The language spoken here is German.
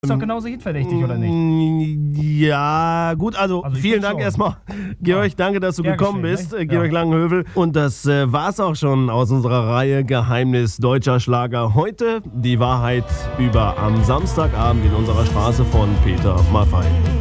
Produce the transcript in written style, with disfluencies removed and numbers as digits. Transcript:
Ist doch genauso hitverdächtig, oder nicht? Ja, gut, also ich vielen find Dank schon. erstmal, Georg, danke, dass du Gern gekommen geschehen, bist, ne? Georg Ja. Langenhövel. Und das war's auch schon aus unserer Reihe Geheimnis deutscher Schlager. Heute die Wahrheit über am Samstagabend in unserer Straße von Peter Maffay.